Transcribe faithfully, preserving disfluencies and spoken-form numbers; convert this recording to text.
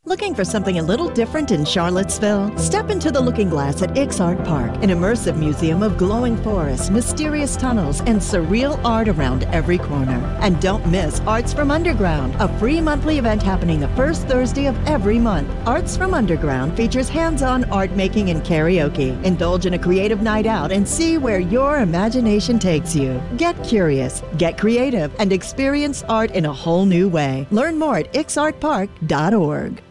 Looking for something a little different in Charlottesville? Step into the Looking Glass at Ixart Park, an immersive museum of glowing forests, mysterious tunnels, and surreal art around every corner. And don't miss Arts from Underground, a free monthly event happening the first Thursday of every month. Arts from Underground features hands-on art making and karaoke. Indulge in a creative night out and see where your imagination takes you. Get curious, get creative, and experience art in a whole new way. Learn more at ixart park dot org.